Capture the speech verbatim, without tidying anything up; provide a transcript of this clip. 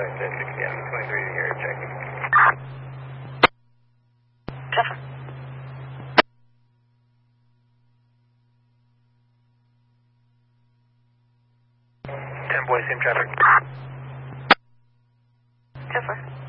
Yeah, twenty-three here, checking. Jeffer. ten boy, same traffic. Jeffer.